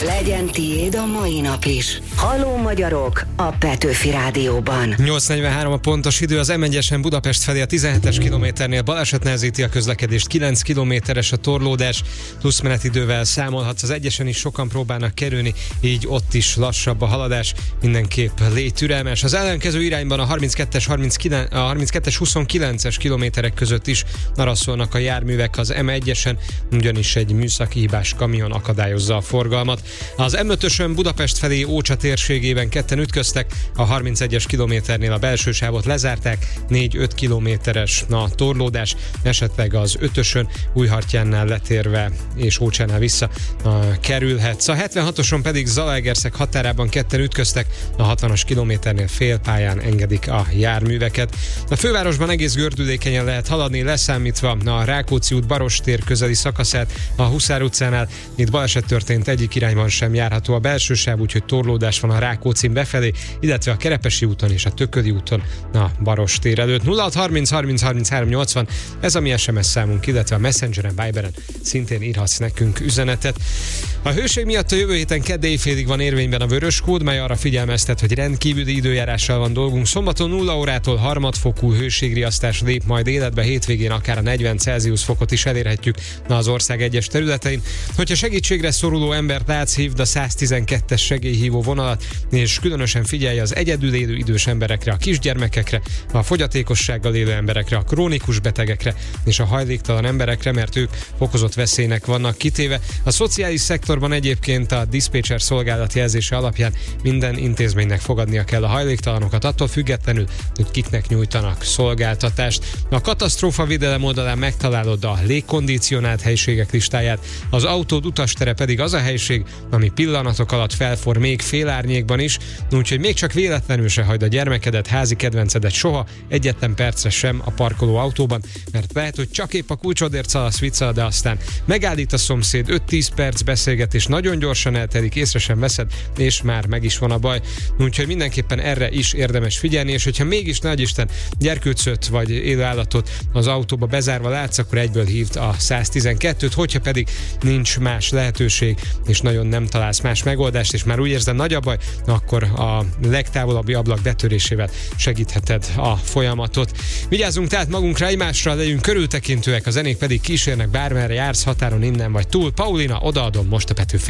Legyen tiéd a mai nap is. Halló magyarok a Petőfi Rádióban. 8:43 a pontos idő, az M1-esen Budapest felé a 17-es kilométernél baleset nehezíti a közlekedést, 9 kilométeres a torlódás, plusz menetidővel számolhatsz, az egyesen is sokan próbálnak kerülni, így ott is lassabb a haladás, mindenképp légy türelmes. Az ellenkező irányban a 32-es, 29-es kilométerek között is naraszolnak a járművek az M1-esen, ugyanis egy műszaki hibás kamion akadályozza a forgalmat. Az M5-ösön Budapest felé Ócsa térségében ketten ütköztek, a 31-es kilométernél a belső sávot lezárták, 4-5 kilométeres a torlódás, esetleg az 5-ösön Újhartyánnál letérve és Ócsánál vissza kerülhetsz. A 76-oson pedig Zalaegerszeg határában ketten ütköztek, a 60-as kilométernél félpályán engedik a járműveket. A fővárosban egész gördülékenyen lehet haladni, leszámítva a Rákóczi út Barostér közeli szakaszát, a Huszár utcánál itt baleset történt, egyik irányban sem járható a belső sáv, úgyhogy torlódás van a Rákóczin befelé, illetve a Kerepesi úton és a Tököli úton a Barostér előtt. 0630 30 33 80, ez a mi SMS számunk, illetve a Messengeren, Viberen szintén írhatsz nekünk üzenetet. A hőség miatt a jövő héten kedd éjfélig van érvényben a vörös kód, mely arra figyelmeztet, hogy rendkívüli időjárással van dolgunk. Szombaton 0 órától harmadfokú hőségriasztás lép majd életbe, hétvégén akár a 40 Celsius fokot is elérhetjük az ország egyes területein. Hogyha segítségre szoruló embert látsz, hívd a 112-es segélyhívó vonalat, és különösen figyelj az egyedül élő idős emberekre, a kisgyermekekre, a fogyatékossággal élő emberekre, a krónikus betegekre és a hajléktalan emberekre, mert ők fokozott veszélynek vannak kitéve. A szociális szektorban egyébként a diszpécser szolgálat jelzése alapján minden intézménynek fogadnia kell a hajléktalanokat, attól függetlenül, hogy kiknek nyújtanak szolgáltatást. A katasztrófavédelem oldalán megtalálod a légkondicionált helységek listáját, az autód utastere pedig az a helység, ami pillanatok alatt felforr még félárnyékban is, úgyhogy még csak véletlenül se hagyd a gyermekedet, házi kedvencedet soha egyetlen percre sem a parkoló autóban, mert lehet, hogy csak épp a kulcsodért szalasz vicca, de aztán megállít a szomszéd, 5-10 perc beszélgetés nagyon gyorsan eltelik, észre sem veszed, és már meg is van a baj. Úgyhogy mindenképpen erre is érdemes figyelni, és hogyha mégis nagyisten gyerkőcöt vagy élő állatot az autóba bezárva látsz, akkor egyből hívd a 112-t, hogyha pedig nincs más lehetőség, és nagyon nem találsz más megoldást, és már úgy érzed nagy a baj, akkor a legtávolabbi ablak betörésével segítheted a folyamatot. Vigyázzunk tehát magunkra, egymásra, legyünk körültekintőek, a zenék pedig kísérnek, bármerre jársz, határon, innen vagy túl. Paulina, odaadom most a Petőfi